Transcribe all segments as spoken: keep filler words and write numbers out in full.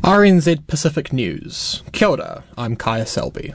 R N Z Pacific News. Kia ora, I'm Kaya Selby.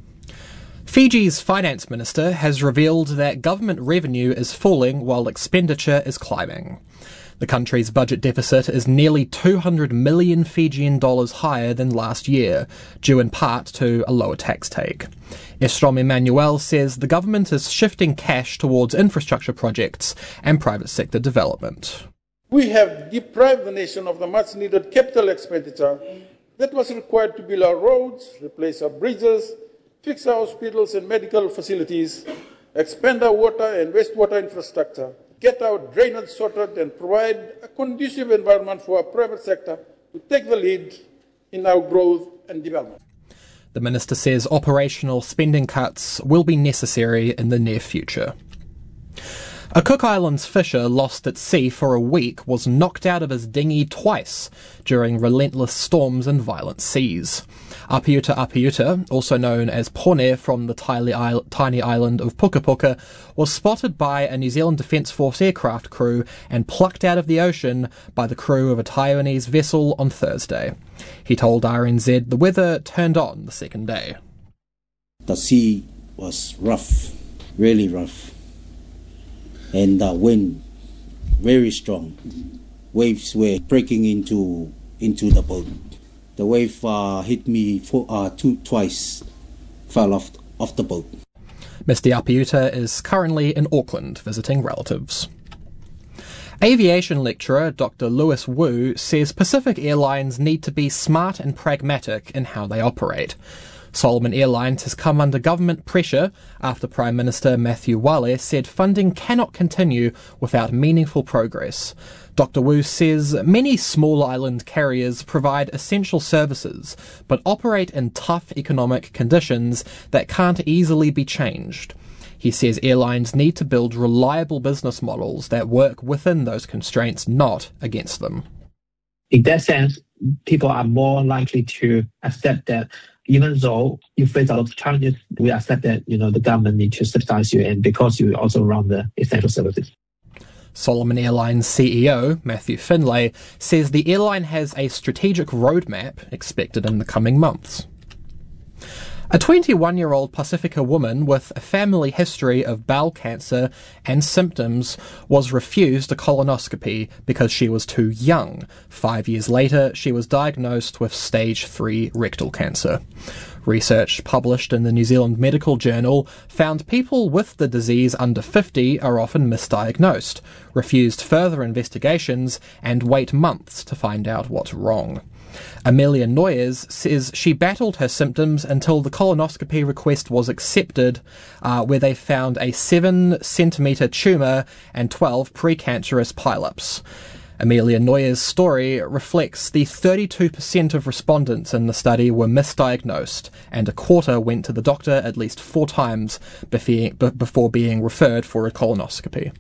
Fiji's finance minister has revealed that government revenue is falling while expenditure is climbing. The country's budget deficit is nearly two hundred million Fijian dollars higher than last year, due in part to a lower tax take. Estrom Emmanuel says the government is shifting cash towards infrastructure projects and private sector development. We have deprived the nation of the much-needed capital expenditure that was required to build our roads, replace our bridges, fix our hospitals and medical facilities, expand our water and wastewater infrastructure, get our drainage sorted and provide a conducive environment for our private sector to take the lead in our growth and development. The minister says operational spending cuts will be necessary in the near future. A Cook Islands fisher lost at sea for a week was knocked out of his dinghy twice during relentless storms and violent seas. Apiuta Apiuta, also known as Pone from the tiny island of Puka Puka, was spotted by a New Zealand Defence Force aircraft crew and plucked out of the ocean by the crew of a Taiwanese vessel on Thursday. He told R N Z the weather turned on the second day. The sea was rough, really rough. And the wind very strong. Waves were breaking into into the boat. The wave uh, hit me for, uh, two, twice, fell off, off the boat. Mister Apiuta is currently in Auckland visiting relatives. Aviation lecturer Doctor Lewis Wu says Pacific Airlines need to be smart and pragmatic in how they operate. Solomon Airlines has come under government pressure after Prime Minister Matthew Wale said funding cannot continue without meaningful progress. Doctor Wu says many small island carriers provide essential services, but operate in tough economic conditions that can't easily be changed. He says airlines need to build reliable business models that work within those constraints, not against them. In that sense, people are more likely to accept that even though you face a lot of challenges, we accept that, you know, the government needs to subsidize you, and because you also run the essential services. Solomon Airlines C E O Matthew Finlay says the airline has a strategic roadmap expected in the coming months. A twenty-one-year-old Pacifica woman with a family history of bowel cancer and symptoms was refused a colonoscopy because she was too young. Five years later, she was diagnosed with stage three rectal cancer. Research published in the New Zealand Medical Journal found people with the disease under fifty are often misdiagnosed, refused further investigations, and wait months to find out what's wrong. Amelia Noyes says she battled her symptoms until the colonoscopy request was accepted, uh, where they found a seven centimetre tumour and twelve precancerous polyps. Amelia Noyes' story reflects the thirty-two percent of respondents in the study were misdiagnosed, and a quarter went to the doctor at least four times before being referred for a colonoscopy.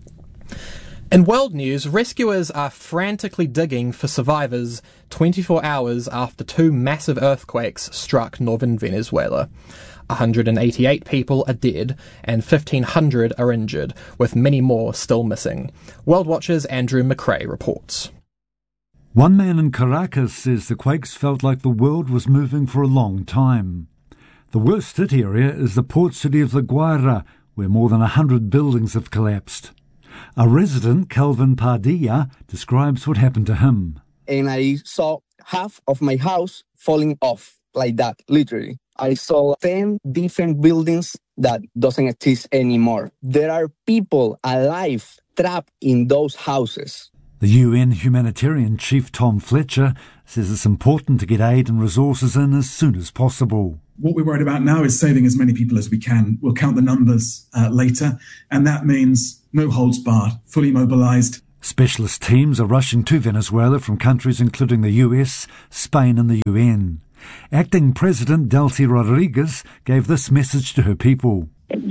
In world news, rescuers are frantically digging for survivors twenty-four hours after two massive earthquakes struck northern Venezuela. one hundred eighty-eight people are dead and fifteen hundred are injured, with many more still missing. World Watch's Andrew McRae reports. One man in Caracas says the quakes felt like the world was moving for a long time. The worst hit area is the port city of La Guaira, where more than one hundred buildings have collapsed. A resident, Calvin Padilla, describes what happened to him. And I saw half of my house falling off like that, literally. I saw ten different buildings that doesn't exist anymore. There are people alive trapped in those houses. The U N humanitarian chief Tom Fletcher says it's important to get aid and resources in as soon as possible. What we're worried about now is saving as many people as we can. We'll count the numbers uh, later, and that means no holds barred, fully mobilised. Specialist teams are rushing to Venezuela from countries including the U S, Spain and the U N. Acting President Delcy Rodriguez gave this message to her people.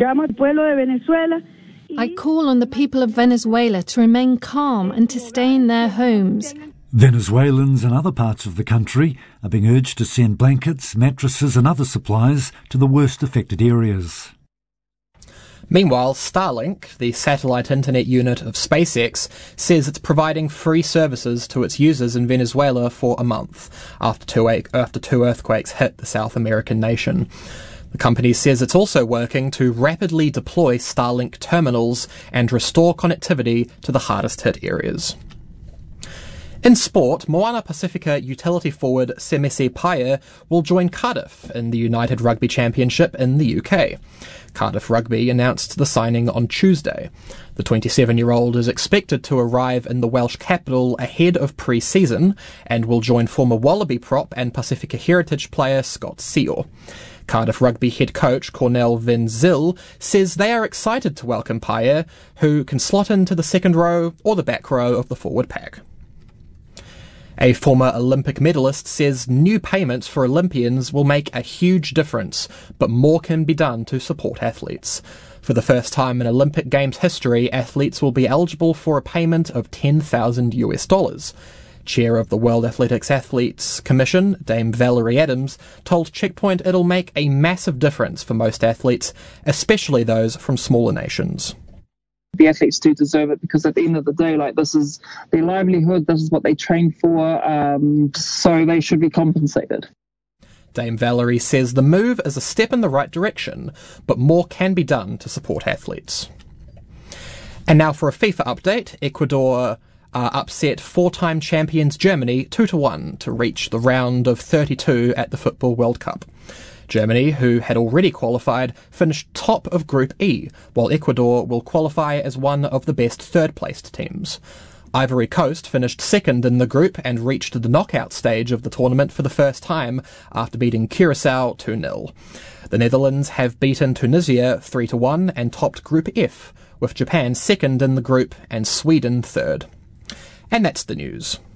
I call on the people of Venezuela to remain calm and to stay in their homes. Venezuelans in other parts of the country are being urged to send blankets, mattresses and other supplies to the worst affected areas. Meanwhile, Starlink, the satellite internet unit of SpaceX, says it's providing free services to its users in Venezuela for a month after two, after two earthquakes hit the South American nation. The company says it's also working to rapidly deploy Starlink terminals and restore connectivity to the hardest hit areas. In sport, Moana Pacifica utility forward Semese Paya will join Cardiff in the United Rugby Championship in the U K. Cardiff Rugby announced the signing on Tuesday. The twenty-seven-year-old is expected to arrive in the Welsh capital ahead of pre-season and will join former Wallaby prop and Pacifica Heritage player Scott Seale. Cardiff Rugby head coach Cornel Van Zyl says they are excited to welcome Paya, who can slot into the second row or the back row of the forward pack. A former Olympic medalist says new payments for Olympians will make a huge difference, but more can be done to support athletes. For the first time in Olympic Games history, athletes will be eligible for a payment of ten thousand US dollars. Chair of the World Athletics Athletes Commission, Dame Valerie Adams, told Checkpoint it'll make a massive difference for most athletes, especially those from smaller nations. The athletes do deserve it, because at the end of the day, like, this is their livelihood, this is what they train for, um, so they should be compensated. Dame Valerie says the move is a step in the right direction, but more can be done to support athletes. And now for a FIFA update. Ecuador uh, upset four-time champions Germany two to one to reach the round of thirty-two at the Football World Cup. Germany, who had already qualified, finished top of Group E, while Ecuador will qualify as one of the best third-placed teams. Ivory Coast finished second in the group and reached the knockout stage of the tournament for the first time after beating Curacao two nil. The Netherlands have beaten Tunisia three to one and topped Group F, with Japan second in the group and Sweden third. And that's the news.